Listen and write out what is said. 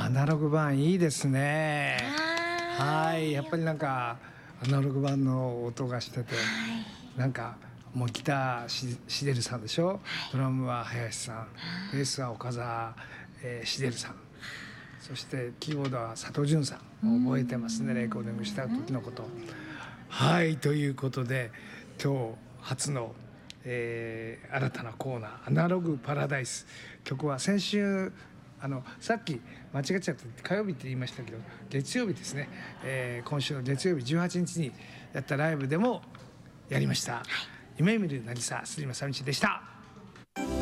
アナログ版いいですね。はい、やっぱりなんかアナログ版の音がしてて、なんかもうギターしでるさんでしょ、ドラムは林さん、ベースは岡澤しでるさん、そしてキーボードは佐藤潤さん。覚えてますね、レコーディングした時のこと。はい、ということで今日初の、新たなコーナーアナログパラダイス。曲は先週さっき間違っちゃって火曜日って言いましたけど、月曜日ですね、今週の月曜日18日にやったライブでもやりました、夢見る渚スリマサミチでした。